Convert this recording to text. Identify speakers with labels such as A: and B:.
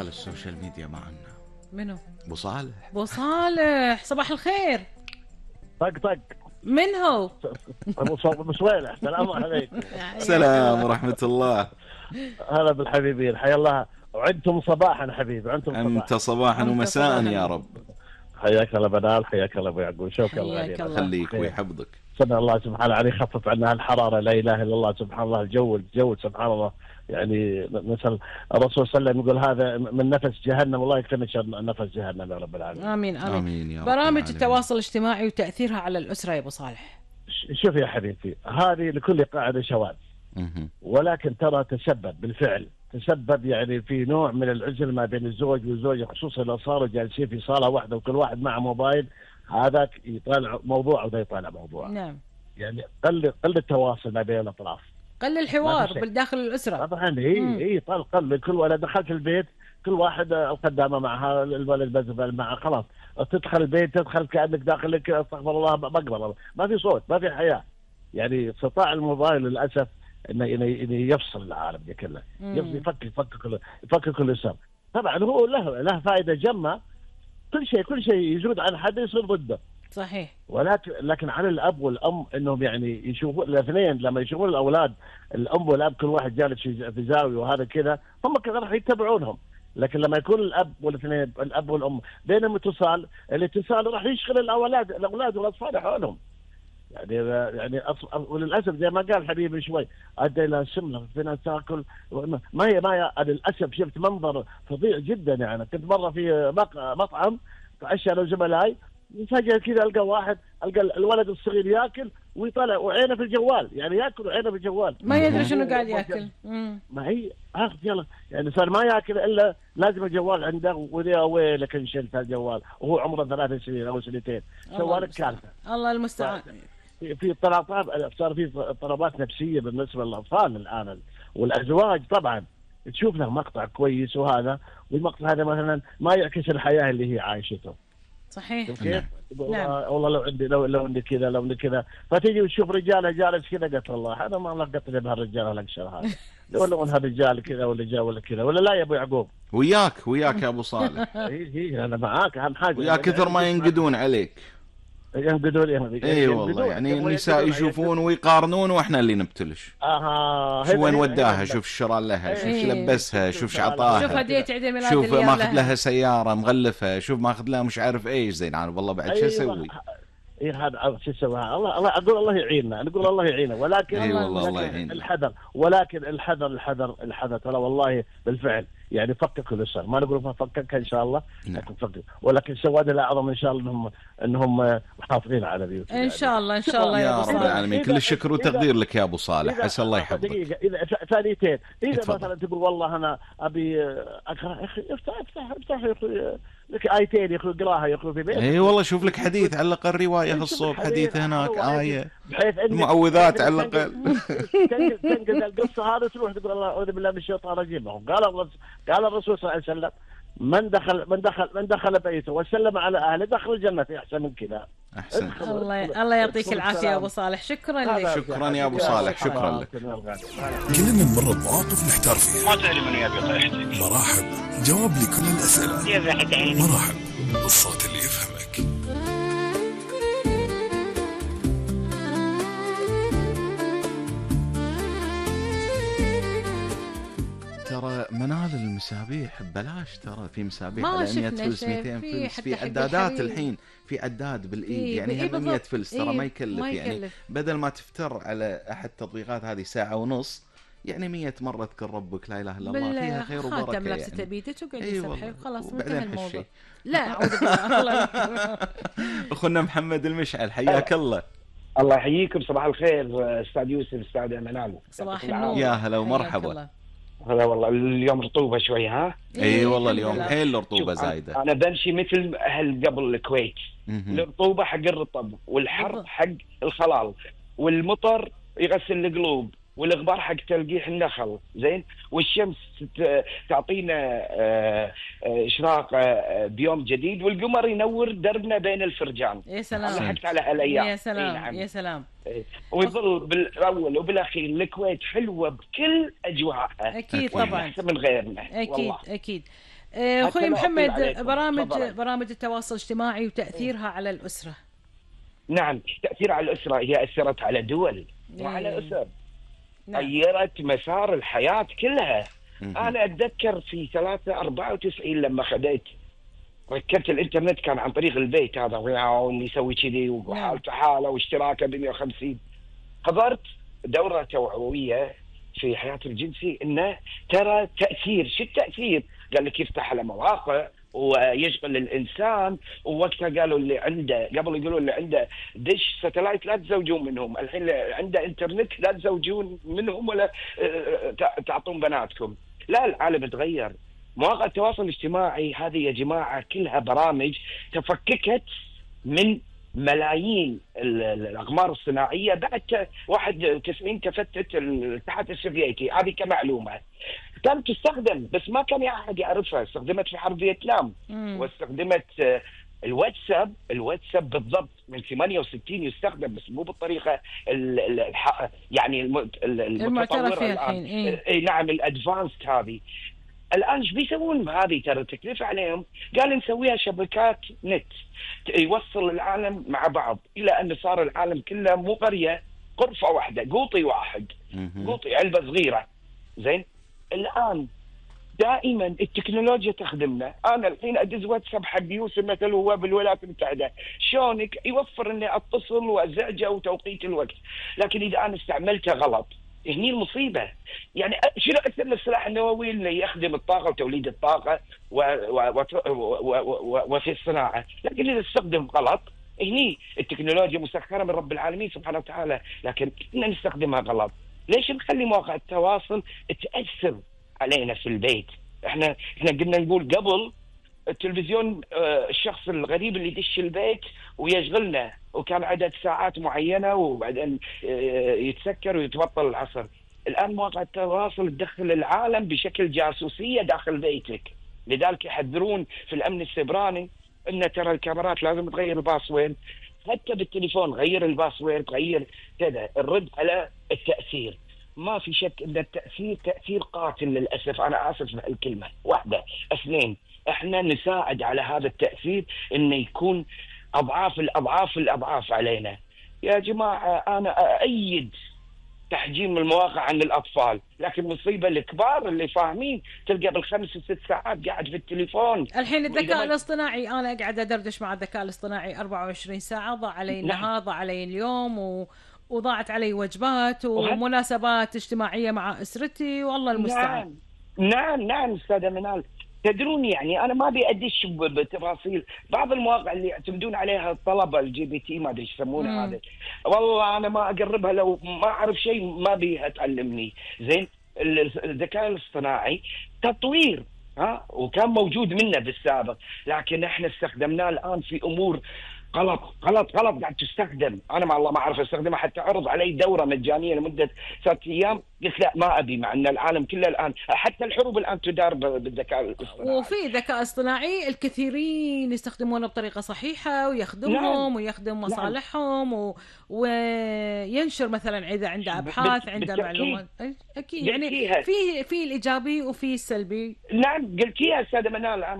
A: على السوشيال ميديا معنا.
B: منو؟
A: ابو صالح.
B: ابو صالح صباح الخير.
C: طق
B: من هو؟
C: ابو صويلح. السلام عليكم.
A: سلام ورحمة الله.
C: هلا بالحبيبين، حيا الله. وعدتم صباحا حبيبي،
A: انت صباحا ومساء يا رب.
C: حياك الله بنال، حياك الله ابو يعقوب، شكرا
B: حياك الله.
A: خليك ويحفظك.
C: سبحان الله سبحانه عليه، خفف عنا الحراره، لا اله الا الله سبحان الله. الجو سبحان الله، يعني نسال الرسول صلى الله عليه وسلم يقول هذا من نفس جهنم، والله يكفينا شر نفس جهنم يا رب العالمين.
B: امين امين,
A: آمين يا رب
B: برامج
A: العالمين.
B: التواصل الاجتماعي وتاثيرها على الاسره يا ابو صالح.
C: شوف يا حبيبتي، هذه لكل قاعده شواذ، ولكن ترى تسبب يعني في نوع من العزل ما بين الزوج والزوجه، خصوصا لو صاروا جالسين في صاله واحده وكل واحد معه موبايل، هذاك يطالع موضوع وده يطالع موضوع.
B: نعم.
C: يعني قل التواصل ما بين الاطراف،
B: قل الحوار بالداخل الاسره.
C: طبعا هي قل كل ولا دخلت البيت كل واحد الخدامه معها، الولد بزبل معها، خلاص تدخل البيت تدخل كانك داخلك استغفر الله بقبل، ما في صوت ما في حياه. يعني استطاع الموبايل للاسف انه يفصل العالم كله، يفك كل سر. طبعا هو له فائده جمه، كل شيء يزود عن حد يصير ضده.
B: صحيح.
C: لكن على الاب والام انهم يعني يشوفوا الاثنين، لما يشوفون الاولاد الام والاب كل واحد جالس في زاويه وهذا كذا، هم كذا راح يتبعونهم. لكن لما يكون الاب والاثنين الاب والام بينهم الاتصال راح يشغل الاولاد والاطفال حولهم. يعني وللاسف زي ما قال حبيبي شوي، ادى الى سمنه، في ناس تاكل ما هي للاسف شفت منظر فظيع جدا. يعني كنت مره في مطعم تعشى انا وزملائي، فجاه كذا القى الولد الصغير ياكل ويطلع وعينه في الجوال، يعني ياكل وعينه في الجوال،
B: ما يدري شنو قاعد ياكل.
C: ما هي يلا يعني صار ما ياكل الا لازم الجوال عنده، ويا ويلك ان شلت الجوال وهو عمره 3 سنين او 2 سوى لك كارثه.
B: الله المستعان.
C: في اضطرابات، صار في اضطرابات نفسيه بالنسبه للاطفال الان، والازواج طبعا تشوف له مقطع كويس وهذا، والمقطع هذا مثلا ما يعكس الحياه اللي هي عايشته.
B: صحيح.
C: كيف؟
B: نعم.
C: والله لو عندي كذا لو عندي كذا، فتيجي وتشوف رجاله جالس كذا، قتل الله انا ما قتل بهالرجال الاقشر هذا، ولا من هالرجال كذا ولا جا ولا كذا ولا لا يا ابو يعقوب.
A: وياك يا ابو صالح.
C: هي انا معاك، اهم حاجه
A: ويا كثر ما ينقدون عليك.
C: ينقدون
A: اي والله، يعني النساء يشوفون ويقارنون واحنا اللي نبتلش. شو وين وداها، شوف شراء لها، شوف لبسها، شوف شعطاها،
B: شوف هدية عيد الميلاد،
A: شوف ماخذ لها سيارة مغلفة، شوف ماخذ لها مش عارف ايش. زين انا والله بعد شو اسوي؟
C: هذا شو اسوي؟ الله اقول الله يعيننا، نقول الله يعيننا، ولكن
A: والله الله يعين.
C: الحذر، ولكن الحذر ترى والله بالفعل. يعني فكك الاسر، ما نقول فكك ان شاء الله، لكن فكك، ولكن السواد الاعظم ان شاء الله انهم محافظين على بيوتهم
B: ان شاء الله. ان شاء الله يا ابو
A: رب العالمين. كل الشكر وتقدير لك يا ابو صالح، عسى الله يحفظك.
C: دقيقه، اذا ثانيتين، اذا مثلا تقول والله انا ابي اقرا، اخي افتح يا اخوي لك ايتين يا اخوي اقراها يا اخوي في بيتك.
A: اي والله شوف لك حديث على الاقل، روايه الصبح، حديث هناك، ايه، المعوذات على الاقل.
C: تنقل القصه هذه، تروح تقول الله اعوذ بالله من الشيطان الرجيم. قال الرسول صلى الله عليه وسلم من دخل بيته وسلم على اهله دخل الجنه. في احسن من كذا.
A: احسن.
B: الله يعطيك العافيه يا ابو صالح. شكرا لك.
A: شكرا يا ابو صالح، شكرا لك.
D: كلنا نمر بمواقف نحتار فيها.
E: ما تعرف من يبي طيحتك.
D: مراحب جواب لكل الاسئله.
E: يا بعد عيني.
D: مراحب الصوت اللي يفهمك.
A: ترى منال المسابيح ببلاش، ترى في مسابيح
B: ما
A: على 100
B: شفنا
A: فلس،
B: شيء.
A: 200
B: في
A: فلس، في
B: حتى
A: عدادات
B: بالحليب.
A: الحين، في عداد بالايد، يعني هم
B: بالضبط.
A: 100 فلس ترى ما يكلف.
B: ما
A: يعني
B: يكلف.
A: بدل ما تفتر على احد التطبيقات هذه ساعة ونص، يعني 100 مرة تذكر ربك لا اله الا الله، فيها خير وبركة.
B: خاتم لابسه
A: يعني
B: بيدك وقعد
A: أي
B: يسبحك
A: والله.
B: خلاص،
A: وبعدين
B: انتهى الموضوع.
A: هالشيء.
B: لا اعوذ بالله. الله
A: اخونا محمد المشعل، حياك الله.
F: الله يحييكم، صباح الخير استاذ يوسف، استاذ منال.
B: صباح النور.
A: يا هلا
B: حياك
A: ومرحبا.
B: الله.
F: هلا والله اليوم رطوبه شوي. ها
A: اي والله
B: الحمد
A: اليوم
B: لله.
A: حيل رطوبة
F: شوف،
A: زايدة.
F: انا بمشي مثل اهل قبل الكويت. الرطوبه حق الرطب، والحر
B: بالضبط.
F: حق الخلال، والمطر يغسل القلوب، والغبار حق تلقيح النخل. زين، والشمس تعطينا اشراق بيوم جديد، والقمر ينور دربنا بين الفرجان.
B: يا سلام.
F: لحقت على هالايام.
B: يا سلام.
F: نعم.
B: يا سلام.
F: ويظل بالاول وبالاخير الكويت حلوه بكل اجواءها.
B: اكيد
A: أكيد.
B: طبعا.
F: احسن من غيرنا.
B: اكيد
F: والله.
B: اكيد. اخوي محمد،
F: عليكم.
B: برامج التواصل الاجتماعي وتاثيرها على الاسره.
F: نعم، تاثير على الاسره، هي اثرت على دول وعلى اسر. غيرت مسار الحياه كلها. انا اتذكر في 94 لما ركبت الانترنت، كان عن طريق البيت هذا، يسوي كذي وحالته حاله واشتراكه ب 150. حضرت دوره توعويه في حياه الجنسي، انه ترى تاثير. شو التاثير؟ قال لك يفتح على مواقع ويشغل الانسان، ووقتها قالوا اللي عنده، قبل يقولوا اللي عنده دش ساتلايت لا تزوجون منهم، الحين اللي عنده انترنت لا تزوجون منهم ولا تعطون بناتكم. لا، العالم تغير. مواقع التواصل الاجتماعي هذه يا جماعه كلها برامج تفككت من ملايين الاقمار الصناعيه بعد 91 تفتت الاتحاد السوفيتي. هذه كمعلومه كانت تستخدم، بس ما كان احد يعرفها. استخدمت في حرب فيتنام، واستخدمت الواتساب بالضبط من 68 يستخدم، بس مو بالطريقه يعني المتطوره الان. نعم، الادفانسد هذه. الان ايش بيسوون هذه؟ ترى التكلفه عليهم. قال نسويها شبكات نت يوصل العالم مع بعض، الى ان صار العالم كله مو قريه، غرفه واحده، قوطي واحد، قوطي علبه صغيره. زين، الان دائما التكنولوجيا تخدمنا. انا الحين ادز واتساب حق يوسف مثلا هو بالولايات المتحده، شلونك يوفر اني اتصل وازعجه وتوقيت الوقت. لكن اذا انا استعملته غلط، هني المصيبه. يعني شنو اكثر من السلاح النووي اللي يخدم الطاقه وتوليد الطاقه وفي الصناعه، لكن اذا استخدم غلط، هني التكنولوجيا مسخره من رب العالمين سبحانه وتعالى، لكن احنا نستخدمها غلط. ليش نخلي مواقع التواصل تاثر علينا في البيت؟ احنا قلنا نقول قبل التلفزيون، الشخص الغريب اللي يدش البيت ويشغلنا، وكان عدد ساعات معينه وبعدين يتسكر ويتبطل العصر. الان مواقع التواصل تدخل العالم بشكل جاسوسيه داخل بيتك. لذلك يحذرون في الامن السيبراني ان ترى الكاميرات لازم تغير الباسورد، حتى بالتليفون غير الباسورد، غير كذا. الرد على التاثير، ما في شك ان التاثير تاثير قاتل للاسف. انا اسف بهالكلمه. واحده. اثنين، احنا نساعد على هذا التاثير انه يكون اضعاف علينا. يا جماعه انا اؤيد تحجيم المواقع عن الاطفال، لكن مصيبه الكبار اللي فاهمين تلقى بالخمس وست ساعات قاعد في التليفون.
B: الحين الذكاء الاصطناعي، انا قاعده ادردش مع الذكاء الاصطناعي 24 ساعه، ضاع علي النهار، ضاع علي اليوم، وضاعت علي وجبات ومناسبات اجتماعيه مع اسرتي، والله المستعان.
F: نعم استاذه منال. تدرون يعني انا ما ابي ادش بتفاصيل بعض المواقع اللي يعتمدون عليها الطلبه LGBT، ما ادري ايش يسمونه هذا. والله انا ما اقربها، لو ما اعرف شيء ما بيها تعلمني. زين، الذكاء الاصطناعي تطوير، وكان موجود منه بالسابق، لكن احنا استخدمناه الان في امور غلط قاعد تستخدم. انا مع الله ما اعرف استخدمها. حتى عرض علي دوره مجانيه لمده 3 ايام، قلت لا ما ابي، مع ان العالم كله الان حتى الحروب الان تدار بالذكاء الاصطناعي.
B: وفي ذكاء اصطناعي الكثيرين يستخدمونه بطريقه صحيحه ويخدمهم ويخدم مصالحهم وينشر مثلا اذا عنده ابحاث، عنده معلومات. اكيد يعني في الايجابي وفي السلبي.
F: نعم قلتيها استاذه منال.